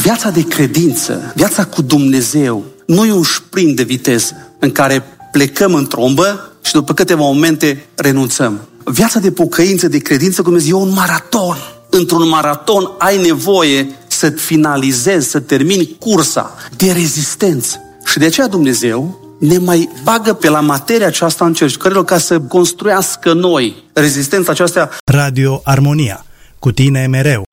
Viața de credință, viața cu Dumnezeu, nu e un sprint de viteză în care plecăm în trombă și după câteva momente renunțăm. Viața de pocăință, de credință cu Dumnezeu e un maraton. Într-un maraton ai nevoie să finalizezi, să termini cursa de rezistență. Și de aceea Dumnezeu ne mai bagă pe la materia aceasta în încercărilor ca să construiască noi rezistența aceasta. Radio Armonia. Cu tine mereu.